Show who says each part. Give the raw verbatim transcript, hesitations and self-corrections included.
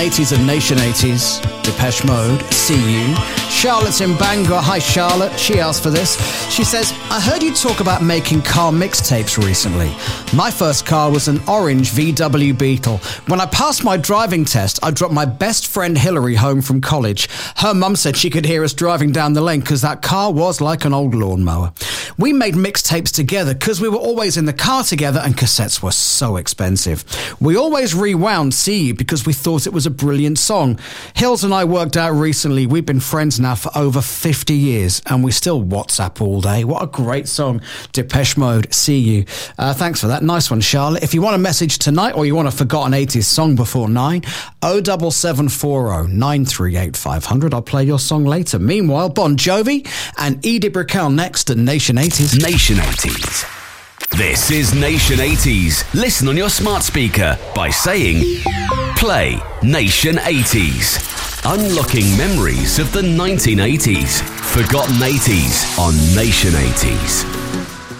Speaker 1: eighties and Nation eighties, Depeche Mode, See You. Charlotte's in Bangor. Hi, Charlotte. She asked for this. She says, I heard you talk about making car mixtapes recently. My first car was an orange V W Beetle. When I passed my driving test, I dropped my best friend Hillary home from college. Her mum said she could hear us driving down the lane because that car was like an old lawnmower. We made mixtapes together because we were always in the car together and cassettes were so expensive. We always rewound See You because we thought it was a brilliant song. Hills and I worked out recently we've been friends now for over fifty years and we still WhatsApp all day. What a great song. Depeche Mode, See You. Uh, thanks for that. Nice one, Charlotte. If you want a message tonight or you want a forgotten eighties song before nine, oh seven seven four oh nine three eight five hundred. I'll play your song later. Meanwhile, Bon Jovi and Edie Brickell next at Nation eighties.
Speaker 2: Nation eighties. This is Nation eighties. Listen on your smart speaker by saying play Nation eighties. Unlocking memories of the nineteen eighties. Forgotten eighties on Nation eighties.